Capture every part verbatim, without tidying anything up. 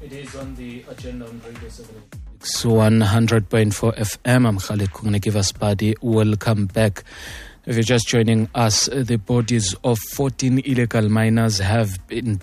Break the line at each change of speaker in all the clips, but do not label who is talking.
It is on the agenda on Radio seven eighty-six one hundred point four F M. I'm Khalid Kungnekivasbadi. Welcome back. If you're just joining us, the bodies of fourteen illegal miners have been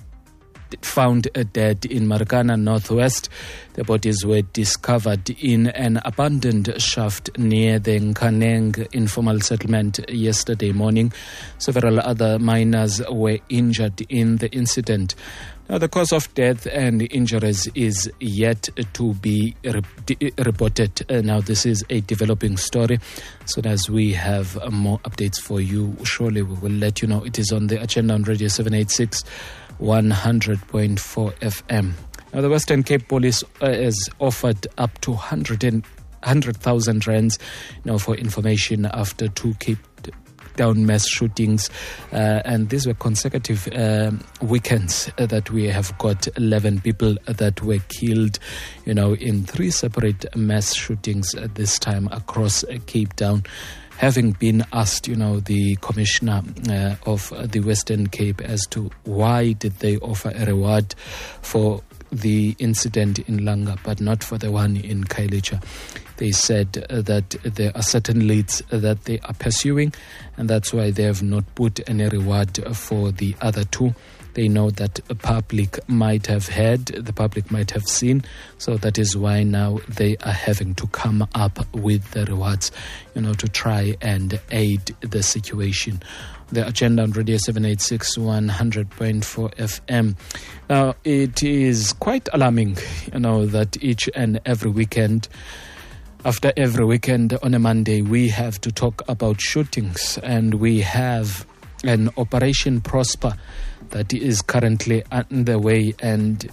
found dead in Marikana Northwest. The bodies were discovered in an abandoned shaft near the Nkaneng informal settlement yesterday morning. Several other miners were injured in the incident. Now, the cause of death and injuries is yet to be re- reported. Uh, now, this is a developing story. So as we have uh, more updates for you, surely we will let you know. It is on the agenda on Radio seven eighty-six one hundred point four F M. Now, the Western Cape Police uh, has offered up to one hundred thousand rands now for information after two Cape Town mass shootings, uh, and these were consecutive uh, weekends uh, that we have got eleven people that were killed, you know, in three separate mass shootings uh, this time across uh, Cape Town. Having been asked, you know, the commissioner uh, of the Western Cape as to why did they offer a reward for the incident in Langa but not for the one in Khayelitsha. They said uh, that there are certain leads that they are pursuing, and that's why they have not put any reward for the other two. They know that the public might have heard, the public might have seen, so that is why now they are having to come up with the rewards, you know, to try and aid the situation. The agenda on Radio seven eighty-six one hundred point four F M. Now, it is quite alarming, you know, that each and every weekend, after every weekend on a Monday, we have to talk about shootings, and we have an Operation Prosper that is currently underway, and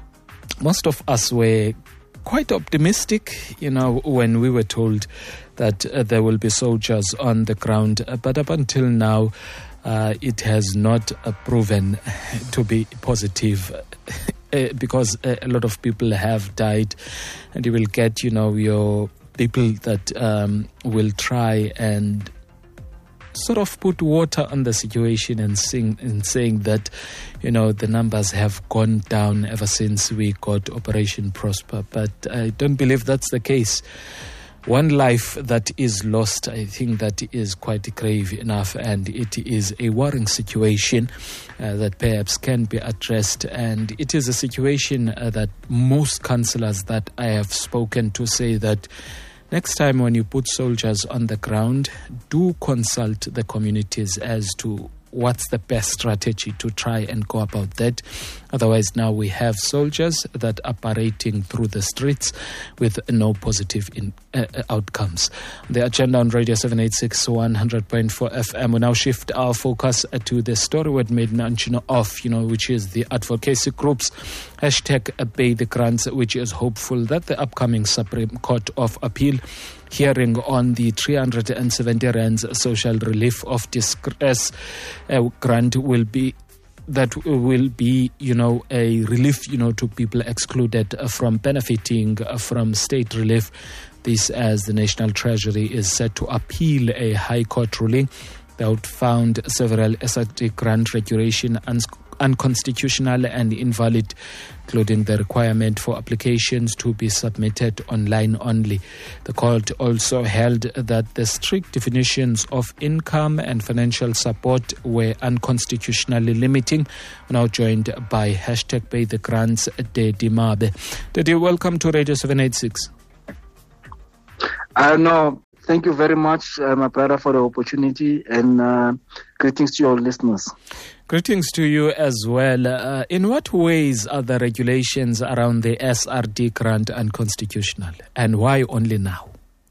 most of us were quite optimistic, you know, when we were told that uh, there will be soldiers on the ground. Uh, but up until now, uh, it has not uh, proven to be positive uh, because uh, a lot of people have died, and you will get, you know, your people that um, will try and sort of put water on the situation and sing and saying that, you know, the numbers have gone down ever since we got Operation Prosper. But I don't believe that's the case. One life that is lost, I think that is quite grave enough, and it is a worrying situation uh, that perhaps can be addressed. And it is a situation uh, that most councillors that I have spoken to say that next time when you put soldiers on the ground, do consult the communities as to what's the best strategy to try and go about that. Otherwise, now we have soldiers that are parading through the streets with no positive in, uh, outcomes. The agenda on Radio seven eighty-six one hundred point four F M. We now shift our focus uh, to the story we made mention of, you know, which is the advocacy groups. Hashtag Pay the Grants, which is hopeful that the upcoming Supreme Court of Appeal hearing on the three hundred seventy rands social relief of distress uh, grant will be that will be, you know, a relief, you know, to people excluded from benefiting from state relief. This as the National Treasury is set to appeal a High Court ruling that found several S R D grant regulation un- unconstitutional and invalid, including the requirement for applications to be submitted online only. The court also held that the strict definitions of income and financial support were unconstitutionally limiting. Now joined by hashtag Pay the Grants, Dedi Mabe. Dedi, welcome to Radio seven eighty-six.
I know. Thank you very much, uh, my brother, for the opportunity, and uh, greetings to your listeners.
Greetings to you as well. Uh, in what ways are the regulations around the S R D grant unconstitutional, and why only now?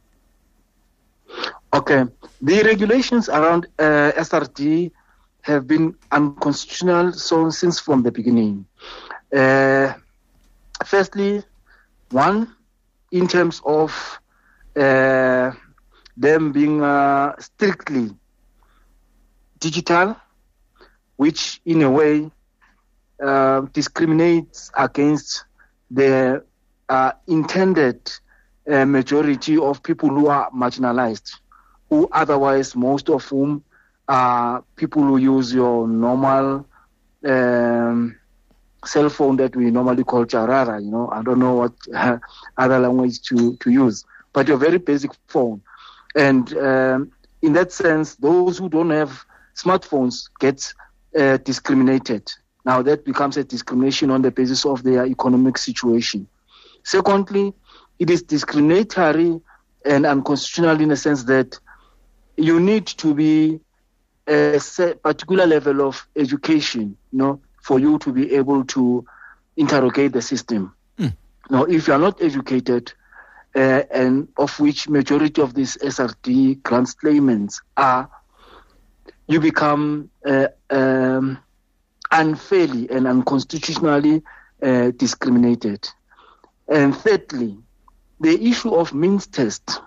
Okay. The regulations around uh, S R D have been unconstitutional so since from the beginning. Uh, firstly, one, in terms of uh, them being uh, strictly digital, which in a way uh, discriminates against the uh, intended uh, majority of people who are marginalized, who otherwise, most of whom are people who use your normal um, cell phone that we normally call charara, you know, I don't know what uh, other language to, to use, but your very basic phone. And um, in that sense, those who don't have smartphones get uh, discriminated. Now that becomes a discrimination on the basis of their economic situation. Secondly, it is discriminatory and unconstitutional in the sense that you need to be a particular level of education, you know, for you to be able to interrogate the system. Mm. Now, if you are not educated, uh, and of which majority of these S R D grants claimants are, you become uh, um, unfairly and unconstitutionally uh, discriminated. And thirdly, the issue of means test,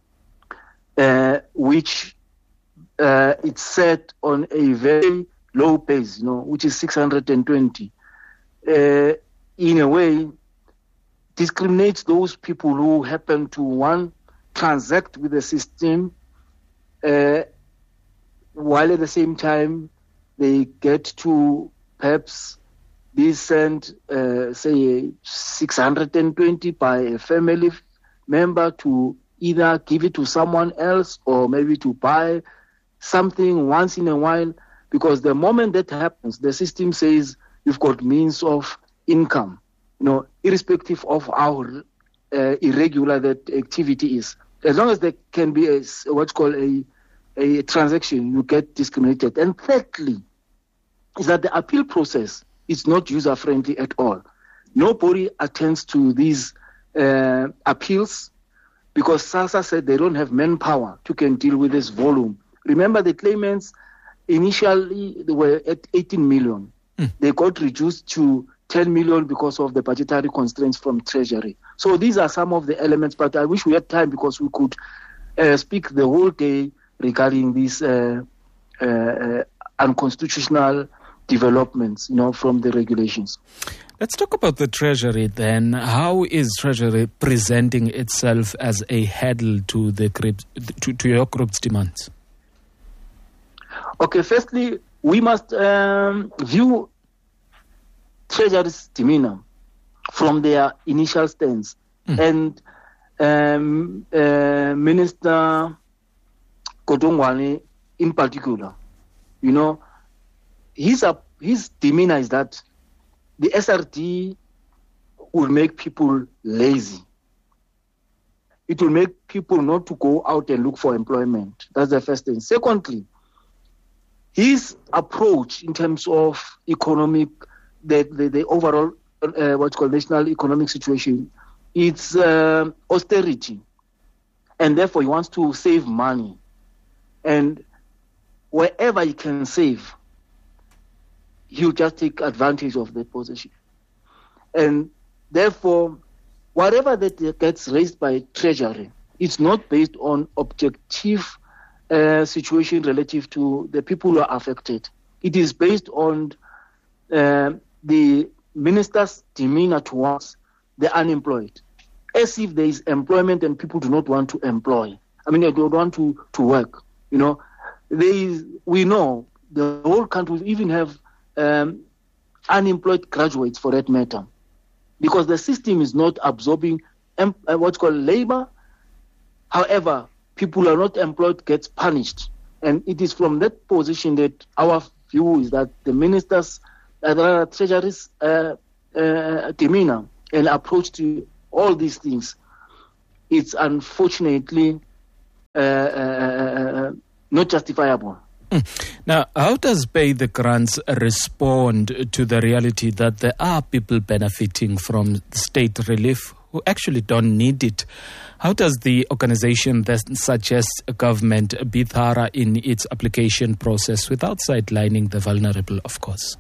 uh, which uh, it's set on a very low base, you know, which is six hundred twenty, uh, in a way discriminates those people who happen to, one, transact with the system, uh, while at the same time they get to perhaps be sent, uh, say, six hundred twenty by a family member to either give it to someone else or maybe to buy something once in a while. Because the moment that happens, the system says you've got means of income, you know, irrespective of how uh, irregular that activity is. As long as there can be a, what's called a, a transaction, you get discriminated. And thirdly, is that the appeal process is not user-friendly at all. Nobody attends to these uh, appeals because SASSA said they don't have manpower to can deal with this volume. Remember, the claimants initially they were at eighteen million. Mm. They got reduced to ten million because of the budgetary constraints from Treasury. So these are some of the elements, but I wish we had time because we could uh, speak the whole day regarding these uh, uh, uh, unconstitutional developments, you know, from the regulations.
Let's talk about the Treasury then. How is Treasury presenting itself as a hurdle to the to, to your group's demands?
Okay, firstly, we must um, view Treasury's demeanor from their initial stance. Mm. And um, uh, Minister Kodongwane in particular, you know, his, uh, his demeanor is that the S R D will make people lazy. It will make people not to go out and look for employment. That's the first thing. Secondly, his approach in terms of economic, the, the, the overall, uh, what's called national economic situation, it's uh, austerity. And therefore he wants to save money. And wherever he can save, he'll just take advantage of that position. And therefore, whatever that gets raised by Treasury, it's not based on objective uh, situation relative to the people who are affected. It is based on uh, the minister's demeanor towards the unemployed, as if there is employment and people do not want to employ. I mean, they don't want to, to work. You know, there is, we know the whole country will even have um, unemployed graduates for that matter, because the system is not absorbing em- uh, what's called labor. However, people who are not employed gets punished. And it is from that position that our view is that the ministers, uh, the treasury's uh, uh, demeanor and approach to all these things, it's unfortunately uh, uh, not justifiable.
Now, how does Pay the Grants respond to the reality that there are people benefiting from state relief who actually don't need it? How does the organization that suggests government be thorough in its application process without sidelining the vulnerable, of course?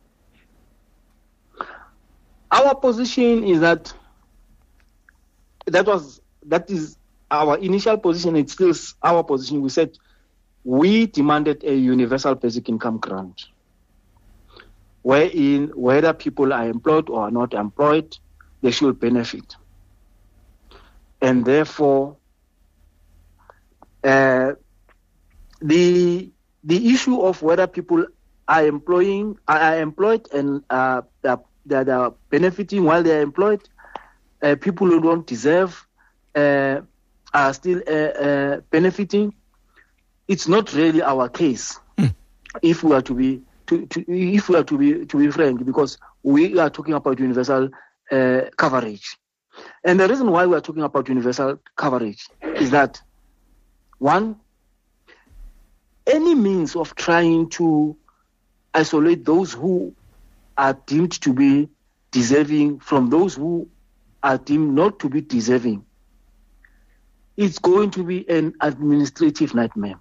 Our position is that that was that is our initial position. It's still our position. We said we demanded a universal basic income grant, wherein whether people are employed or are not employed, they should benefit. And therefore, uh, the the issue of whether people are employing are employed and uh, are that are benefiting while they are employed. Uh, people who don't deserve uh, are still uh, uh, benefiting. It's not really our case, mm. if we are to be to, to if we are to be to be frank, because we are talking about universal uh, coverage, and the reason why we are talking about universal coverage is that one, any means of trying to isolate those who are deemed to be deserving from those who are deemed not to be deserving, it's going to be an administrative nightmare.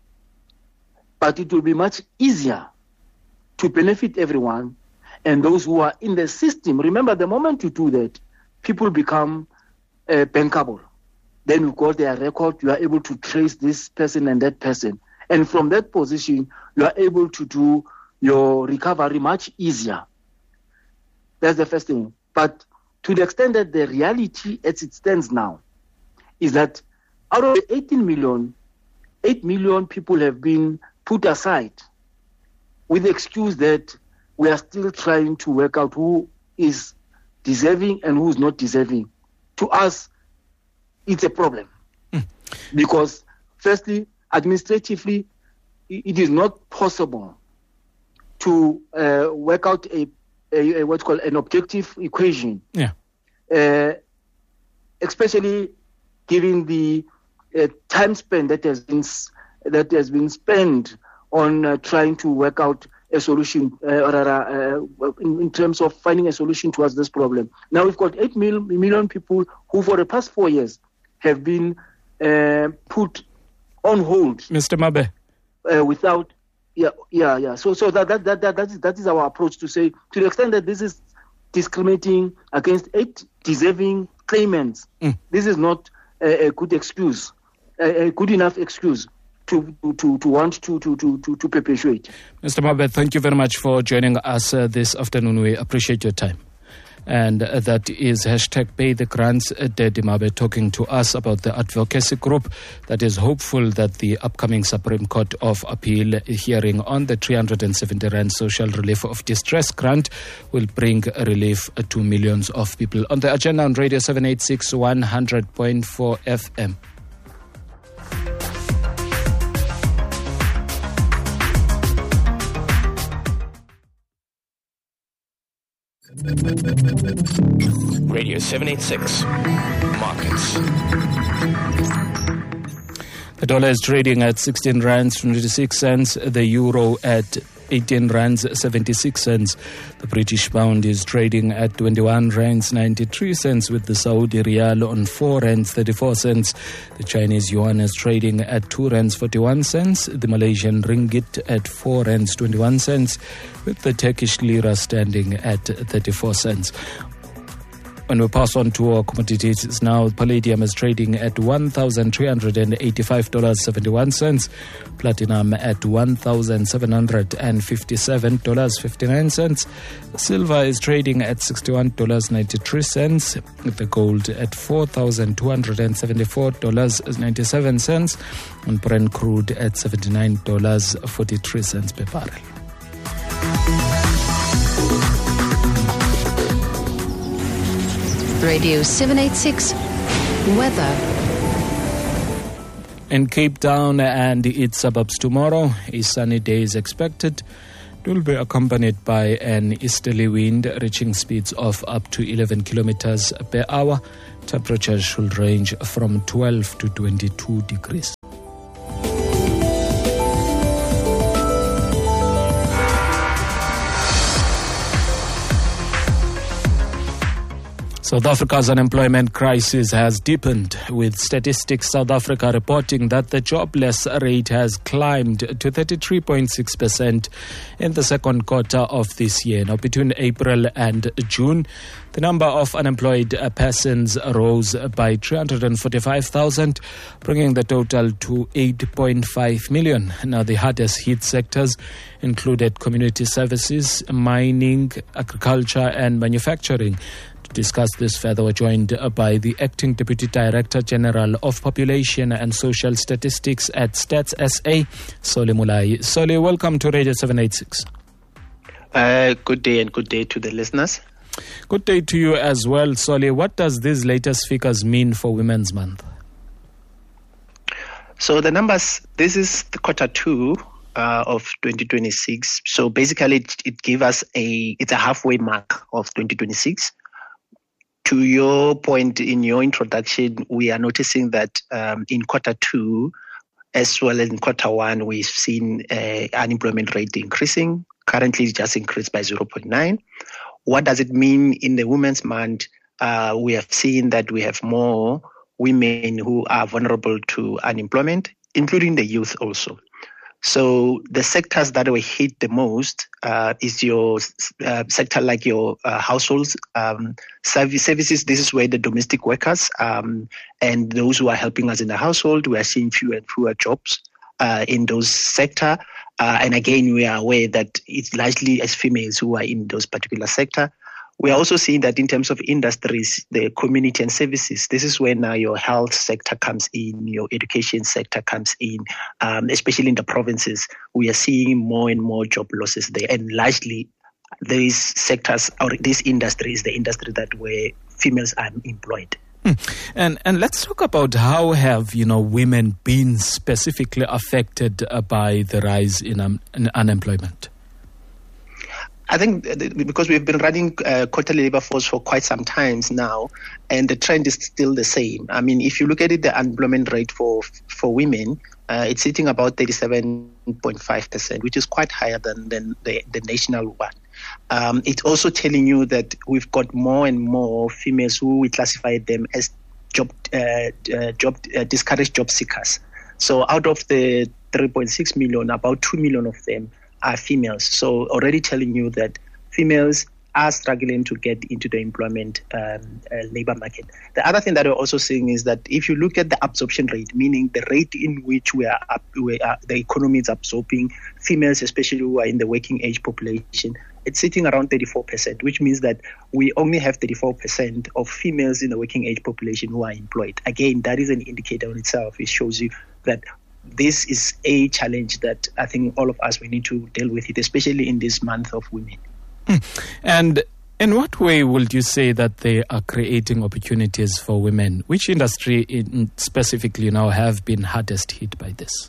But it will be much easier to benefit everyone and those who are in the system. Remember, the moment you do that, people become uh, bankable. Then you got their record, you are able to trace this person and that person. And from that position, you are able to do your recovery much easier. That's the first thing. But to the extent that the reality as it stands now is that out of the eighteen million, eight million people have been put aside with the excuse that we are still trying to work out who is deserving and who is not deserving. To us, it's a problem. Mm. Because firstly, administratively, it is not possible to uh, work out a, a, a what's called an objective equation.
Yeah.
Uh, especially given the uh, time spent that has been that has been spent on uh, trying to work out a solution, uh, or uh, in, in terms of finding a solution towards this problem. Now we've got eight mil, million people who, for the past four years, have been uh, put on hold,
Mister Mabe,
uh, without. Yeah, yeah, yeah. So, so that that that that that is, that is our approach to say, to the extent that this is discriminating against eight deserving claimants, mm. this is not a, a good excuse, a, a good enough excuse to to to want to to to to, to perpetuate.
Mister Mabe, thank you very much for joining us uh, this afternoon. We appreciate your time. And uh, that is hashtag Pay the Grants. Uh, Daddy Mabe talking to us about the advocacy group that is hopeful that the upcoming Supreme Court of Appeal hearing on the three hundred seventy rand social relief of distress grant will bring relief to millions of people. On the agenda on Radio seven eighty-six, one hundred point four F M.
Radio seven eighty-six Markets.
The dollar is trading at sixteen rands twenty-six cents, the euro at eighteen rands seventy-six cents. The British pound is trading at twenty-one rands ninety-three cents, with the Saudi riyal on four rands thirty-four cents. The Chinese yuan is trading at two rands forty-one cents. The Malaysian ringgit at four rands twenty-one cents, with the Turkish lira standing at thirty-four cents. When we pass on to our commodities now, palladium is trading at one thousand three hundred eighty-five dollars and seventy-one cents, platinum at one thousand seven hundred fifty-seven dollars and fifty-nine cents, silver is trading at sixty-one dollars and ninety-three cents, the gold at four thousand two hundred seventy-four dollars and ninety-seven cents, and Brent crude at seventy-nine dollars and forty-three cents per barrel.
Radio seven eighty-six Weather.
In Cape Town and its suburbs tomorrow, a sunny day is expected. It will be accompanied by an easterly wind reaching speeds of up to eleven kilometers per hour. Temperatures should range from twelve to twenty-two degrees. South Africa's unemployment crisis has deepened, with Statistics South Africa reporting that the jobless rate has climbed to thirty-three point six percent in the second quarter of this year. Now, between April and June, the number of unemployed persons rose by three hundred forty-five thousand, bringing the total to eight point five million. Now, the hardest hit sectors included community services, mining, agriculture, and manufacturing. To discuss this further, we're joined by the Acting Deputy Director General of Population and Social Statistics at Stats S A, Sole Molai. Sole, welcome to Radio seven eighty-six.
Uh, good day and good day to the listeners.
Good day to you as well, Solly. What does these latest figures mean for Women's Month?
So the numbers, this is the quarter two uh, of twenty twenty-six. So basically it, it gives us a, it's a halfway mark of twenty twenty-six. To your point in your introduction, we are noticing that um, in quarter two, as well as in quarter one, we've seen uh, unemployment rate increasing. Currently, it's just increased by zero point nine. What does it mean in the Women's Month? Uh, we have seen that we have more women who are vulnerable to unemployment, including the youth also. So the sectors that were hit the most uh, is your uh, sector like your uh, households, um, service services. This is where the domestic workers um, and those who are helping us in the household, we are seeing fewer and fewer jobs uh, in those sector. Uh, and again, we are aware that it's largely as females who are in those particular sector. We are also seeing that in terms of industries, the community and services, this is where now your health sector comes in, your education sector comes in, um, especially in the provinces. We are seeing more and more job losses there. And largely, these sectors or these industries, the industry that where females are employed.
Hmm. And and let's talk about how have you know women been specifically affected uh, by the rise in, um, in unemployment.
I think because we've been running uh, quarterly labor force for quite some times now, and the trend is still the same. I mean, if you look at it, the unemployment rate for for women, uh, it's sitting about thirty-seven point five percent, which is quite higher than, than the, the national one. Um, it's also telling you that we've got more and more females who we classify them as job uh, uh, job uh, discouraged job seekers. So out of the three point six million, about two million of them are females. So already telling you that females are struggling to get into the employment um, uh, labor market. The other thing that we're also seeing is that if you look at the absorption rate, meaning the rate in which we are, up, we are the economy is absorbing females, especially who are in the working age population, it's sitting around thirty-four percent, which means that we only have thirty-four percent of females in the working age population who are employed. Again, that is an indicator in itself. It shows you that this is a challenge that I think all of us, we need to deal with it, especially in this month of women.
And in what way would you say that they are creating opportunities for women? Which industry in specifically now have been hardest hit by this?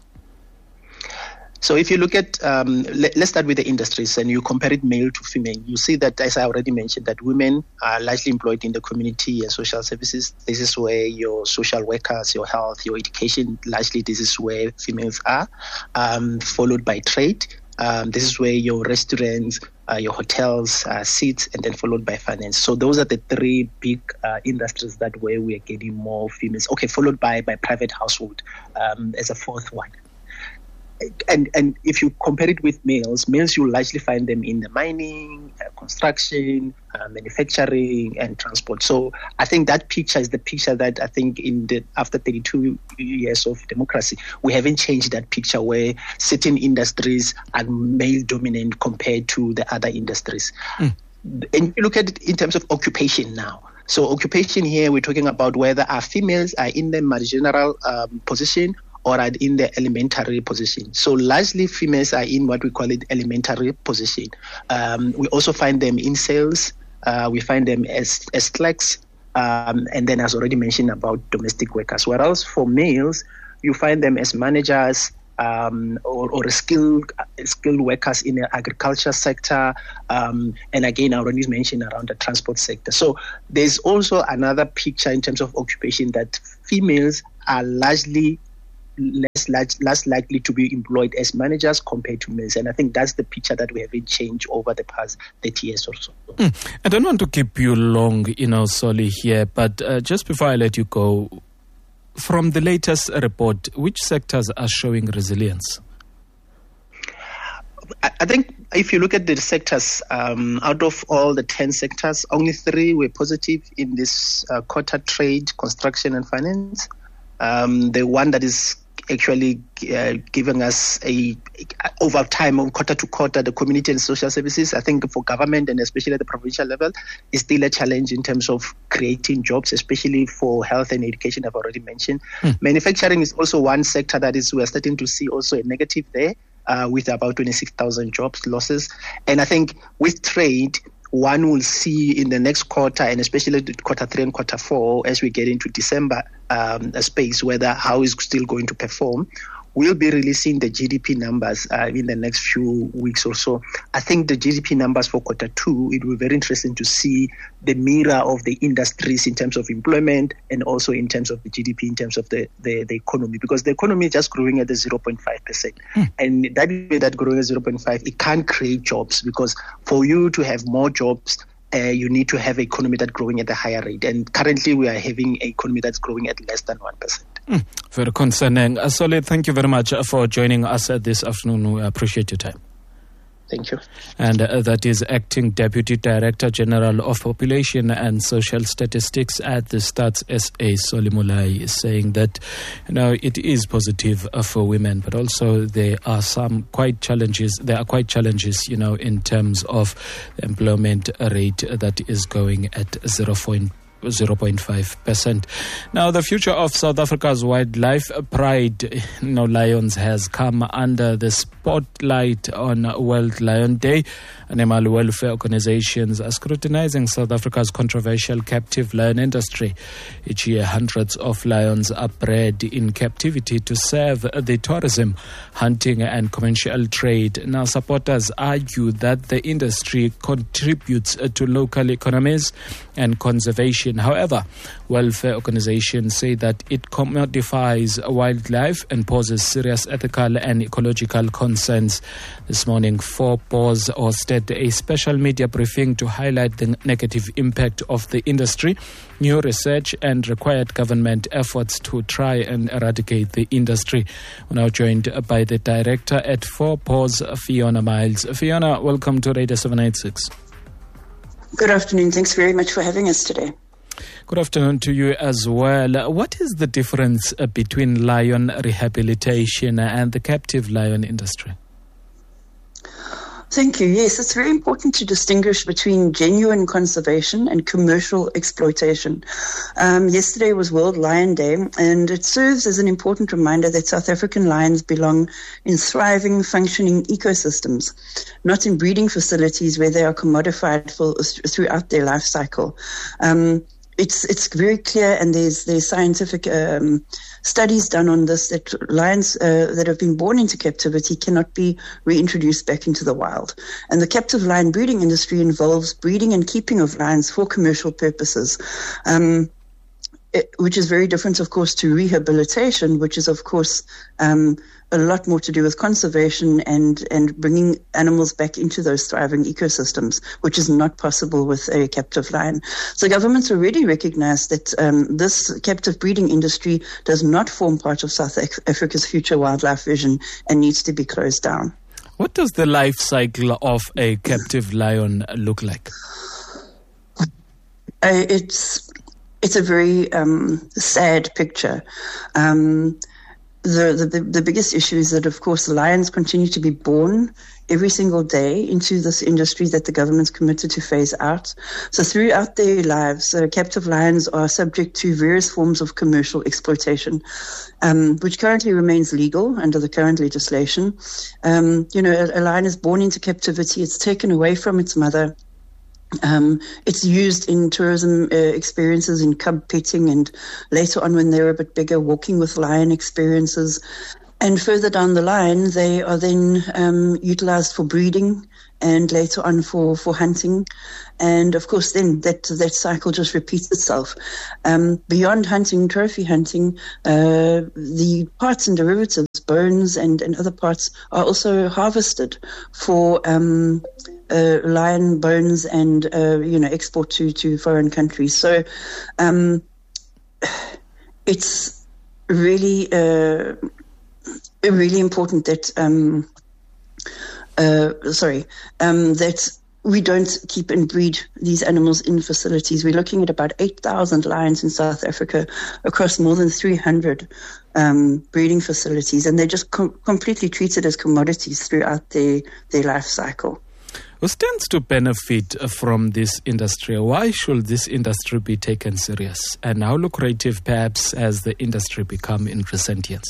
So if you look at, um, let, let's start with the industries and you compare it male to female, you see that, as I already mentioned, that women are largely employed in the community and social services. This is where your social workers, your health, your education, largely this is where females are, um, followed by trade. Um, this is where your restaurants, uh, your hotels uh, sit, and then followed by finance. So those are the three big uh, industries that where we are getting more females. Okay, followed by, by private household um, as a fourth one. And and if you compare it with males, males you largely find them in the mining, uh, construction, uh, manufacturing, and transport. So I think that picture is the picture that I think in the after thirty-two years of democracy, we haven't changed that picture where certain industries are male dominant compared to the other industries. Mm. And you look at it in terms of occupation now. So occupation here, we're talking about whether our females are in the marginal um, position or are in the elementary position. So largely females are in what we call it elementary position. Um, we also find them in sales. Uh, we find them as, as clerks. Um, and then as already mentioned about domestic workers. Whereas for males, you find them as managers um, or, or skilled, skilled workers in the agriculture sector. Um, and again, I already mentioned around the transport sector. So there's also another picture in terms of occupation that females are largely less, large, less likely to be employed as managers compared to males. And I think that's the picture that we haven't changed over the past thirty years or so.
Mm. I don't want to keep you long, you know, Solly here, but uh, just before I let you go, from the latest report, which sectors are showing resilience?
I think if you look at the sectors, um, out of all the ten sectors, only three were positive in this uh, quarter: trade, construction, and finance. Um, the one that is actually uh, giving us a over time on quarter to quarter, the community and social services, I think for government and especially at the provincial level, is still a challenge in terms of creating jobs, especially for health and education, I've already mentioned. Mm. Manufacturing is also one sector that is, we are starting to see also a negative there uh, with about twenty-six thousand jobs losses. And I think with trade, one will see in the next quarter, and especially quarter three and quarter four, as we get into December, um, a space whether how is still going to perform. We'll be releasing the G D P numbers uh, in the next few weeks or so. I think the G D P numbers for quarter two, it will be very interesting to see the mirror of the industries in terms of employment and also in terms of the G D P, in terms of the, the, the economy, because the economy is just growing at the zero point five percent. Mm. And that way that growing at zero point five, it can't create jobs, because for you to have more jobs, Uh, you need to have an economy that's growing at a higher rate. And currently we are having an economy that's growing at less than one percent.
Mm, very concerning. Uh, Solid, thank you very much for joining us uh, this afternoon. We appreciate your time.
Thank you.
And uh, that is Acting Deputy Director General of Population and Social Statistics at the Stats S A, Solly Molai, saying that, you know, it is positive uh, for women, but also there are some quite challenges. There are quite challenges, you know, in terms of the employment rate that is going at zero point five percent. Now, the future of South Africa's wildlife pride, you know, lions, has come under the spotlight on World Lion Day. Animal welfare organizations are scrutinizing South Africa's controversial captive lion industry. Each year, hundreds of lions are bred in captivity to serve the tourism, hunting and commercial trade. Now, supporters argue that the industry contributes to local economies and conservation. However, welfare organizations say that it commodifies wildlife and poses serious ethical and ecological concerns. This morning, Four Paws hosted a special media briefing to highlight the negative impact of the industry, new research and required government efforts to try and eradicate the industry. We're now joined by the director at Four Paws, Fiona Miles. Fiona, welcome to Radio seven eighty-six.
Good afternoon. Thanks very much for having us today.
Good afternoon to you as well. What is the difference uh, between lion rehabilitation and the captive lion industry?
Thank you. Yes, it's very important to distinguish between genuine conservation and commercial exploitation. Um, yesterday was World Lion Day, and it serves as an important reminder that South African lions belong in thriving, functioning ecosystems, not in breeding facilities where they are commodified for, throughout their life cycle. Um, It's it's very clear, and there's there's scientific um, studies done on this, that lions uh, that have been born into captivity cannot be reintroduced back into the wild. And the captive lion breeding industry involves breeding and keeping of lions for commercial purposes, um, it, which is very different, of course, to rehabilitation, which is, of course, um, a lot more to do with conservation and, and bringing animals back into those thriving ecosystems, which is not possible with a captive lion. So governments already recognize that um, this captive breeding industry does not form part of South Africa's future wildlife vision and needs to be closed down.
What does the life cycle of a captive lion look like?
Uh, it's it's a very um, sad picture. Um, The, the the biggest issue is that, of course, lions continue to be born every single day into this industry that the government's committed to phase out. So throughout their lives, uh, captive lions are subject to various forms of commercial exploitation, um, which currently remains legal under the current legislation. Um, you know, a, a lion is born into captivity, it's taken away from its mother. Um, it's used in tourism uh, experiences, in cub petting, and later on when they're a bit bigger, walking with lion experiences. And further down the line, they are then um, utilized for breeding and later on for, for hunting. And of course, then that, that cycle just repeats itself. Um, beyond hunting, trophy hunting, uh, the parts and derivatives, bones and, and other parts are also harvested for um Uh, lion bones and, uh, you know, export to, to foreign countries. So um, it's really, uh, really important that, um, uh, sorry, um, that we don't keep and breed these animals in facilities. We're looking at about eight thousand lions in South Africa across more than three hundred um, breeding facilities, and they're just com- completely treated as commodities throughout their, their life cycle.
Who stands to benefit from this industry? Why should this industry be taken serious? And how lucrative, perhaps, has the industry become in recent years?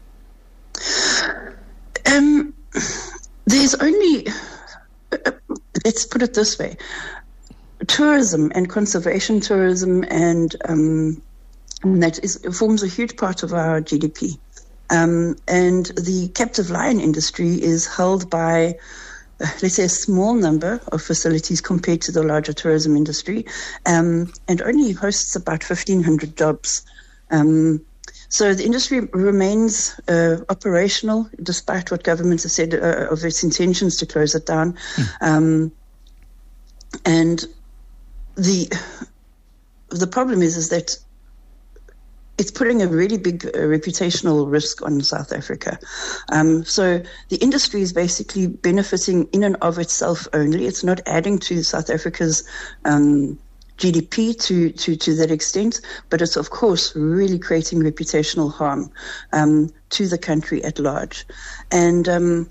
Um, there's only... Uh, let's put it this way. Tourism and conservation tourism and, um, and that is, forms a huge part of our G D P. Um, and the captive lion industry is held by, uh, let's say, a small number of facilities compared to the larger tourism industry, um, and only hosts about fifteen hundred jobs. Um, so the industry remains uh, operational, despite what governments have said uh, of its intentions to close it down. Mm. Um, and the the problem is, is that it's putting a really big uh, reputational risk on South Africa. Um, so the industry is basically benefiting in and of itself only. It's not adding to South Africa's um, G D P to, to, to that extent, but it's, of course, really creating reputational harm um, to the country at large. And um,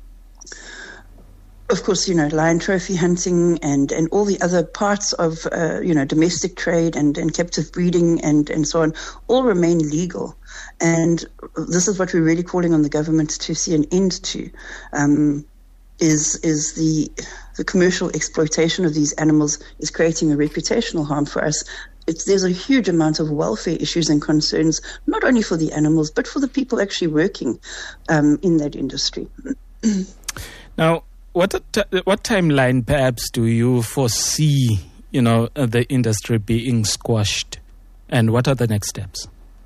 of course, you know, lion trophy hunting and, and all the other parts of, uh, you know, domestic trade and, and captive breeding and, and so on all remain legal. And this is what we're really calling on the government to see an end to, um, is is the the commercial exploitation of these animals is creating a reputational harm for us. It's, there's a huge amount of welfare issues and concerns, not only for the animals, but for the people actually working um, in that industry.
Now, What t- what timeline perhaps do you foresee, you know, uh, the industry being squashed, and what are the next steps?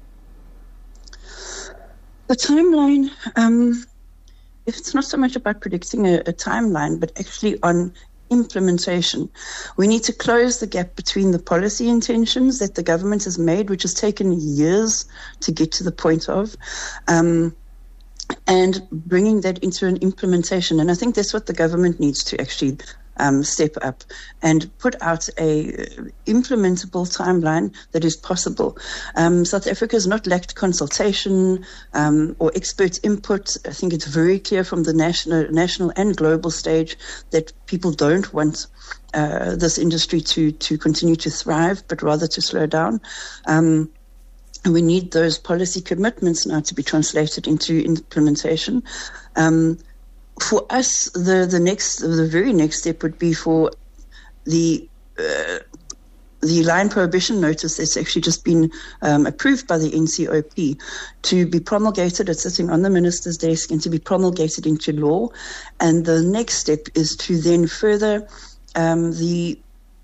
The timeline, um, it's not so much about predicting a, a timeline, but actually on implementation. We need to close the gap between the policy intentions that the government has made, which has taken years to get to the point of, um, and bringing that into an implementation. And I think that's what the government needs to actually um, step up and put out a implementable timeline that is possible. Um, South Africa has not lacked consultation um, or expert input. I think it's very clear from the national, national and global stage that people don't want uh, this industry to, to continue to thrive, but rather to slow down. Um, And we need those policy commitments now to be translated into implementation. Um, for us, the, the next, the very next step would be for the uh, the lion prohibition notice that's actually just been um, approved by the N C O P to be promulgated. It's sitting on the minister's desk and to be promulgated into law. And the next step is to then further um, the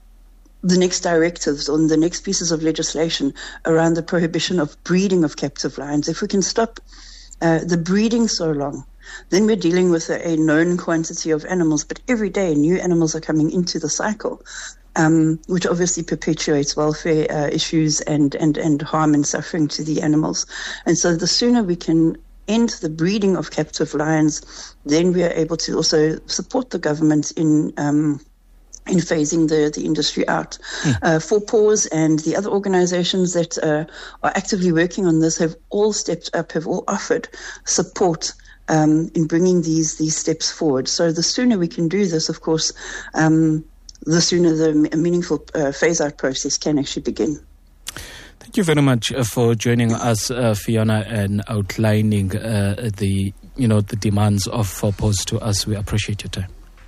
the next directives on the next pieces of legislation around the prohibition of breeding of captive lions. If we can stop uh, the breeding so long, then we're dealing with a, a known quantity of animals, but every day new animals are coming into the cycle, um, which obviously perpetuates welfare uh, issues and, and, and harm and suffering to the animals. And so the sooner we can end the breeding of captive lions, then we are able to also support the government in um, in phasing the, the industry out. Mm. Uh, Four Paws and the other organizations that uh, are actively working on this have all stepped up, have all offered support um, in bringing these these steps forward. So the sooner we can do this, of course, um, the sooner the meaningful uh, phase-out process can actually begin.
Thank you very much for joining us, uh, Fiona, and outlining uh, the you know the demands of Four Paws to us. We appreciate your time.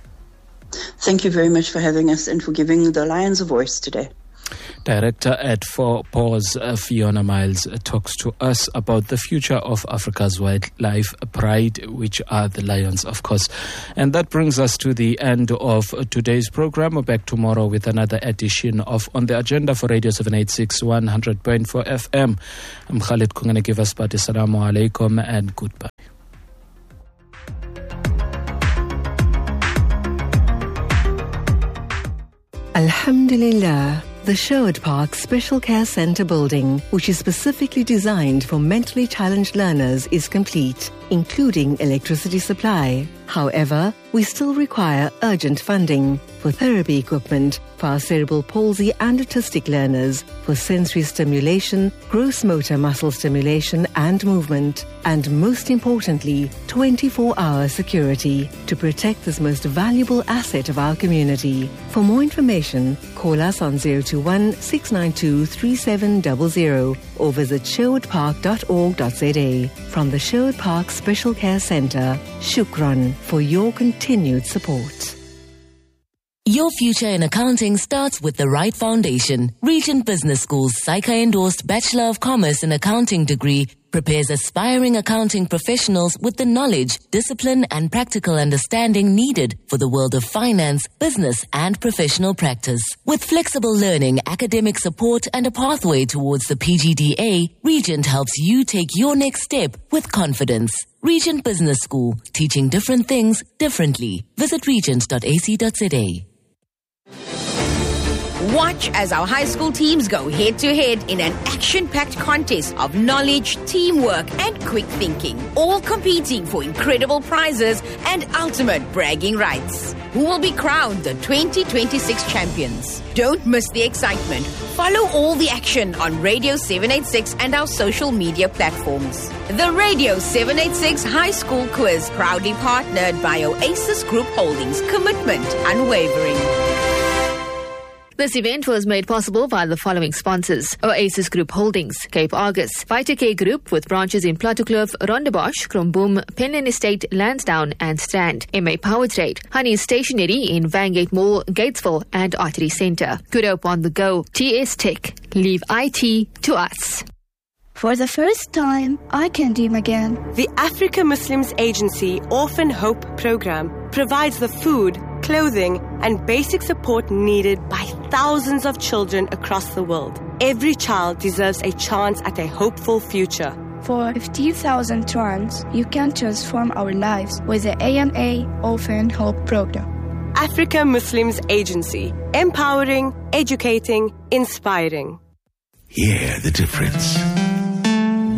Thank you very much for having us and for giving the lions a voice today.
Director at Four Paws, uh, Fiona Miles, uh, talks to us about the future of Africa's wildlife pride, which are the lions, of course. And that brings us to the end of uh, today's program. We're back tomorrow with another edition of On the Agenda for Radio seven eighty-six, one hundred point four F M. I'm Khalid Kungane. Give us badi. Assalamu alaikum and goodbye.
Alhamdulillah, the Sherwood Park Special Care Centre building, which is specifically designed for mentally challenged learners, is complete, including electricity supply. However, we still require urgent funding for therapy equipment for our cerebral palsy and autistic learners, for sensory stimulation, gross motor muscle stimulation and movement, and most importantly, twenty-four hour security to protect this most valuable asset of our community. For more information, call us on zero two one, six nine two, three seven zero zero or visit sherwood park dot org dot z a. From the Sherwood Park Special Care Centre, Shukran for your continued support.
Your future in accounting starts with the right foundation. Regent Business School's SAICA-endorsed Bachelor of Commerce in Accounting degree prepares aspiring accounting professionals with the knowledge, discipline, and practical understanding needed for the world of finance, business, and professional practice. With flexible learning, academic support, and a pathway towards the P G D A, Regent helps you take your next step with confidence. Regent Business School, teaching different things differently. Visit regent dot a c dot z a.
Watch as our high school teams go head-to-head in an action-packed contest of knowledge, teamwork, and quick thinking, all competing for incredible prizes and ultimate bragging rights. Who will be crowned the twenty twenty-six champions? Don't miss the excitement. Follow all the action on Radio seven eighty-six and our social media platforms. The Radio seven eighty-six High School Quiz, proudly partnered by Oasis Group Holdings. Commitment unwavering.
This event was made possible by the following sponsors: Oasis Group Holdings, Cape Argus, VitaK Group with branches in Plattekloof, Rondebosch, Kromboom, Penland Estate, Lansdowne and Strand, M A Power Trade, Honey Stationery in Vangate Mall, Gatesville and Artery Centre, Good Hope on the Go, T S Tech, leave I T to us.
For the first time, I can dream again.
The Africa Muslims Agency Orphan Hope Program provides the food, clothing, and basic support needed by thousands of children across the world. Every child deserves a chance at a hopeful future.
For fifteen thousand trans, you can transform our lives with the A M A Orphan Hope Program.
Africa Muslims Agency, empowering, educating, inspiring.
Hear the difference.